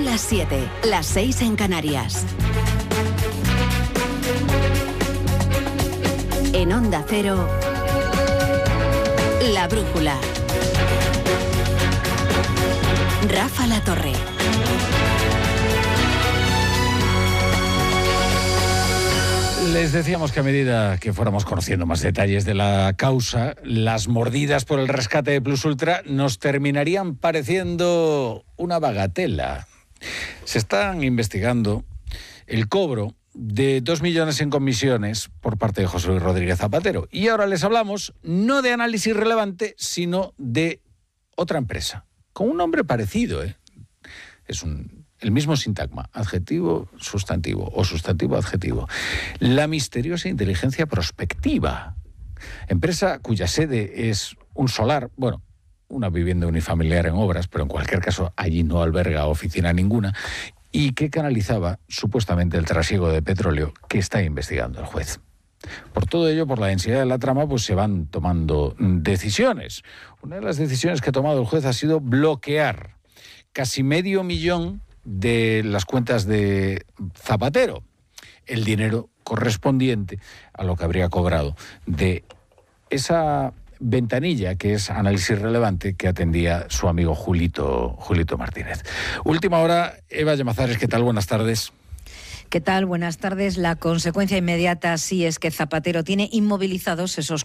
las 7, las 6 en Canarias. En Onda Cero, La Brújula. Rafa La Torre. Les decíamos que a medida que fuéramos conociendo más detalles de la causa, las mordidas por el rescate de Plus Ultra nos terminarían pareciendo una bagatela. Se están investigando el cobro de 2 millones en comisiones por parte de José Luis Rodríguez Zapatero. Y ahora les hablamos no de Análisis Relevante, sino de otra empresa, con un nombre parecido, Es el mismo sintagma, adjetivo, sustantivo o sustantivo, adjetivo. La misteriosa inteligencia prospectiva, empresa cuya sede es un solar, una vivienda unifamiliar en obras, pero en cualquier caso allí no alberga oficina ninguna, y que canalizaba supuestamente el trasiego de petróleo que está investigando el juez. Por todo ello, por la densidad de la trama, se van tomando decisiones. Una de las decisiones que ha tomado el juez ha sido bloquear casi $500,000 de las cuentas de Zapatero, el dinero correspondiente a lo que habría cobrado de esa ventanilla que es Análisis Relevante que atendía su amigo Julito Martínez. Última hora, Eva Llamazares, ¿qué tal? Buenas tardes. ¿Qué tal? Buenas tardes. La consecuencia inmediata sí es que Zapatero tiene inmovilizados esos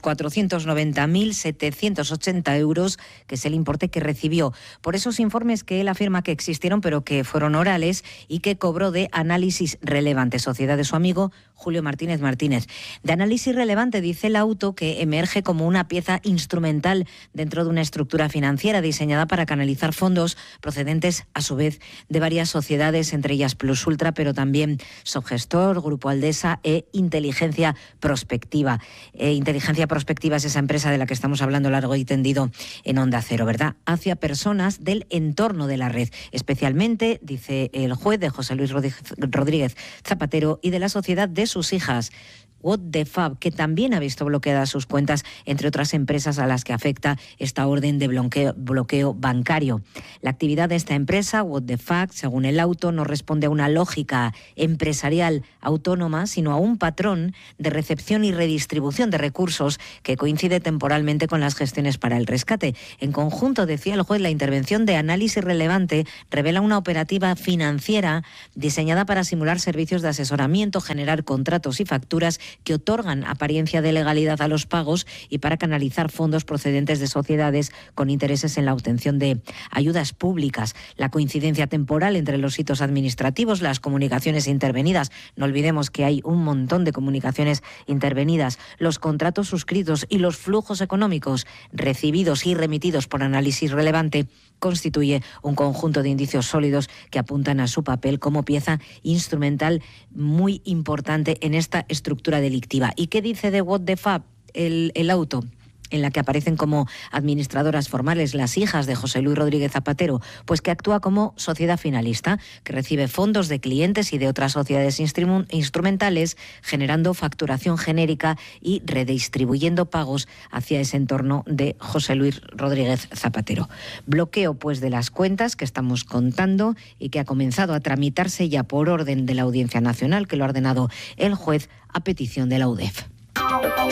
490.780 euros, que es el importe que recibió por esos informes que él afirma que existieron, pero que fueron orales y que cobró de Análisis Relevante, sociedad de su amigo Julio Martínez. De Análisis Relevante dice el auto que emerge como una pieza instrumental dentro de una estructura financiera diseñada para canalizar fondos procedentes, a su vez, de varias sociedades, entre ellas Plus Ultra, pero también Subgestor, Grupo Aldesa e Inteligencia Prospectiva. Inteligencia Prospectiva es esa empresa de la que estamos hablando largo y tendido en Onda Cero, ¿verdad? Hacia personas del entorno de la red, especialmente, dice el juez, de José Luis Rodríguez Zapatero y de la sociedad de sus hijas, What the Fab, que también ha visto bloqueadas sus cuentas, entre otras empresas a las que afecta esta orden de bloqueo bancario. La actividad de esta empresa, What the Fab, según el auto, no responde a una lógica empresarial autónoma, sino a un patrón de recepción y redistribución de recursos que coincide temporalmente con las gestiones para el rescate. En conjunto, decía el juez, la intervención de Análisis Relevante revela una operativa financiera diseñada para simular servicios de asesoramiento, generar contratos y facturas que otorgan apariencia de legalidad a los pagos y para canalizar fondos procedentes de sociedades con intereses en la obtención de ayudas públicas. La coincidencia temporal entre los hitos administrativos, las comunicaciones intervenidas, no olvidemos que hay un montón de comunicaciones intervenidas, los contratos suscritos y los flujos económicos recibidos y remitidos por Análisis Relevante, constituye un conjunto de indicios sólidos que apuntan a su papel como pieza instrumental muy importante en esta estructura delictiva. ¿Y qué dice de What the Fab el auto? En la que aparecen como administradoras formales las hijas de José Luis Rodríguez Zapatero, pues que actúa como sociedad finalista, que recibe fondos de clientes y de otras sociedades instrumentales, generando facturación genérica y redistribuyendo pagos hacia ese entorno de José Luis Rodríguez Zapatero. Bloqueo, pues, de las cuentas que estamos contando y que ha comenzado a tramitarse ya por orden de la Audiencia Nacional, que lo ha ordenado el juez a petición de la UDEF.